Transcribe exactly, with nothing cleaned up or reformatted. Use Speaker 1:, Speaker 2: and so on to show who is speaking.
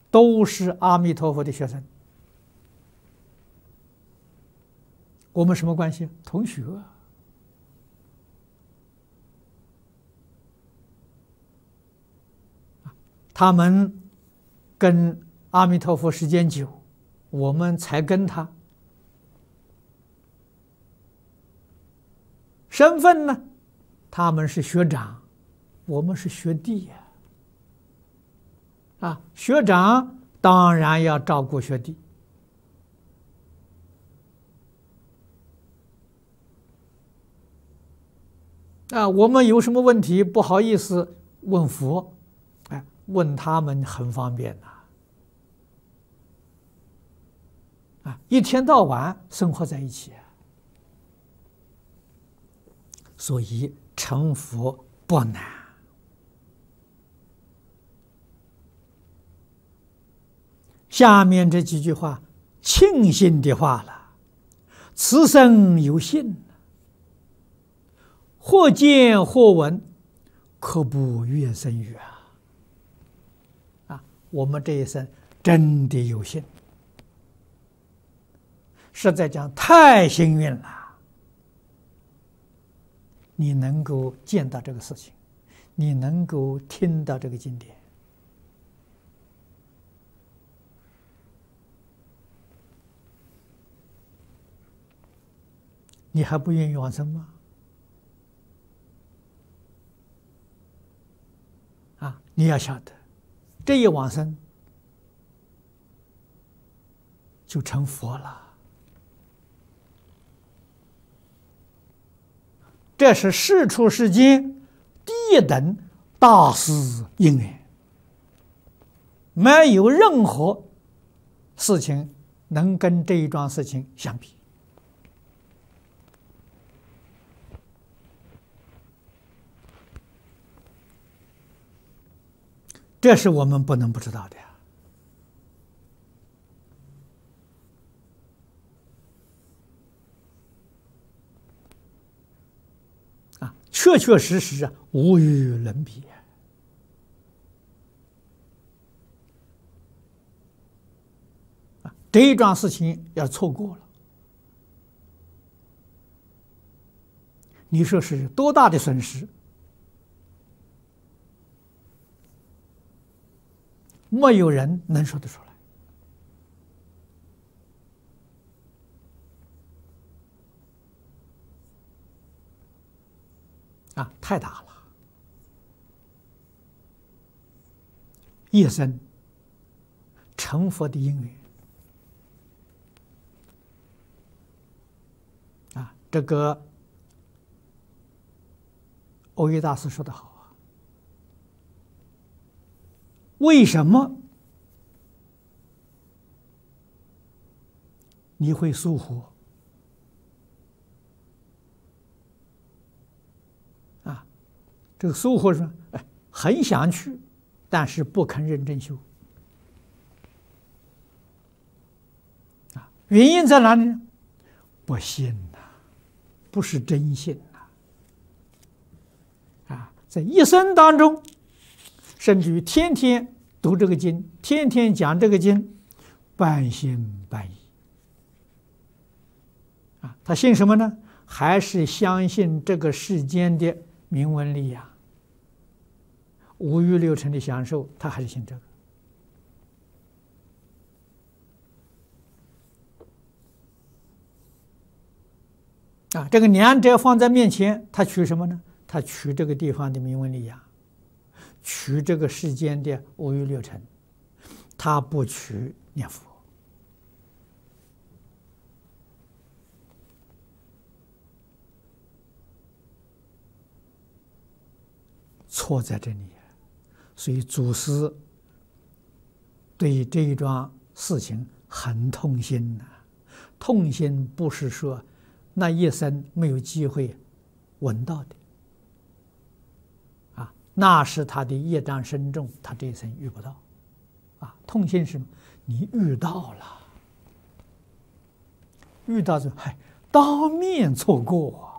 Speaker 1: 都是阿弥陀佛的学生。我们什么关系？同学。他们跟阿弥陀佛时间久，我们才跟他。身份呢？他们是学长，我们是学弟呀。啊，学长当然要照顾学弟。啊，我们有什么问题不好意思问佛，哎，问他们很方便呐。啊，一天到晚生活在一起，所以成佛不难。下面这几句话，庆幸的话了：此生有幸，或见或闻，可不愿生语啊！啊，我们这一生真的有幸，实在讲太幸运了。你能够见到这个事情，你能够听到这个经典。你还不愿意往生吗？啊，你要晓得，这一往生就成佛了。这是世出世间第一等大事因缘，没有任何事情能跟这一桩事情相比。这是我们不能不知道的呀！啊，确确实实啊，无与伦比啊！这一桩事情要错过了，你说是多大的损失？没有人能说得出来啊，太大了！一生成佛的因缘啊，这个耦约大师说得好。为什么你会疏忽啊？这个疏忽是，哎，很想去，但是不肯认真修啊。原因在哪里呢？不信呐，不是真信呐啊！在一生当中，甚至于天天读这个经，天天讲这个经，半信半疑啊。他信什么呢？还是相信这个世间的名闻利养、五欲六尘的享受，他还是信这个啊。这个两者放在面前，他取什么呢？他取这个地方的名闻利养，取这个世间的五欲六尘，他不取念佛。错在这里，所以祖师对这一桩事情很痛心呐、啊。痛心不是说那一生没有机会闻到的。那是他的业障深重，他这一生遇不到，啊，痛心是什么？你遇到了，遇到就嗨，当面错过。